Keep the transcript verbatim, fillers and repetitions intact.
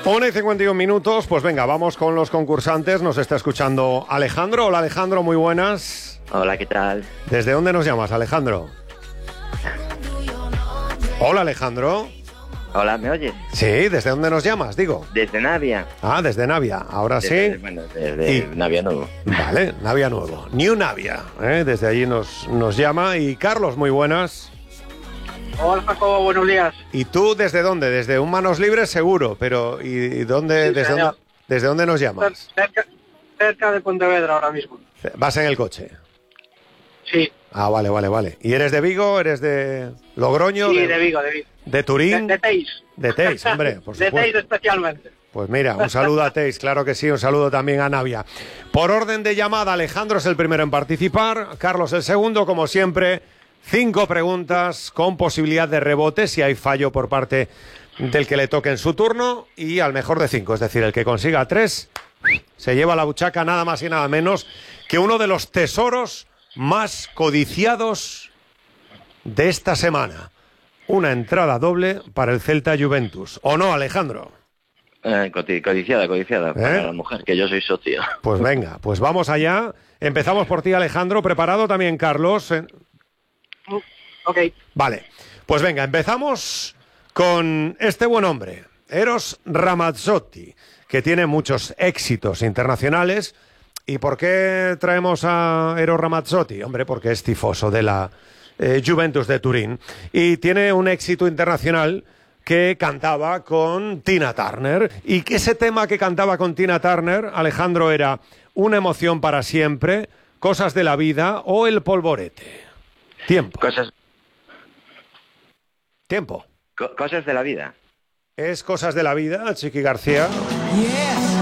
una y cincuenta y un minutos, pues venga, vamos con los concursantes. Nos está escuchando Alejandro. Hola Alejandro, muy buenas. Hola, ¿qué tal? ¿Desde dónde nos llamas, Alejandro? Hola Alejandro. Hola, ¿me oyes? Sí, ¿desde dónde nos llamas? Digo. Desde Navia. Ah, desde Navia, ahora Desde, sí. Bueno, desde Y- Navia Nuevo. Vale, Navia Nuevo. New Navia, ¿eh? Desde allí nos, nos llama. Y Carlos, muy buenas. Hola Jacobo, buenos días. ¿Y tú desde dónde? Desde un Manos Libres seguro, pero ¿y, y dónde, Sí, desde, señor. dónde, desde dónde nos llamas? Cerca, cerca de Pontevedra ahora mismo. ¿Vas en el coche? Sí, Ah, vale, vale, vale. ¿Y eres de Vigo? ¿Eres de Logroño? sí, de Vigo, de Vigo. ¿De De, Turín? de Teis. De Teis, hombre, por De supuesto. Teis especialmente. Pues mira, un saludo a Teis, claro que sí, un saludo también a Navia. Por orden de llamada, Alejandro es el primero en participar, Carlos el segundo, como siempre, cinco preguntas con posibilidad de rebote si hay fallo por parte del que le toque en su turno y al mejor de cinco, es decir, el que consiga tres se lleva a la buchaca nada más y nada menos que uno de los tesoros más codiciados de esta semana. Una entrada doble para el Celta Juventus. ¿O no, Alejandro? Eh, codi- codiciada, codiciada. Para la mujer, que yo soy socio. Pues venga, pues vamos allá. Empezamos por ti, Alejandro. ¿Preparado también, Carlos? Eh, Mm, Ok. Vale, pues venga, empezamos con este buen hombre, Eros Ramazzotti, que tiene muchos éxitos internacionales. ¿Y por qué traemos a Eros Ramazzotti? Hombre, porque es tifoso de la eh, Juventus de Turín y tiene un éxito internacional que cantaba con Tina Turner. Y que ese tema que cantaba con Tina Turner, Alejandro, era Una emoción para siempre, Cosas de la vida o El polvorete. Tiempo. Cosas, Tiempo. co- cosas de la vida. Es Cosas de la vida, Chiqui García. Yeah.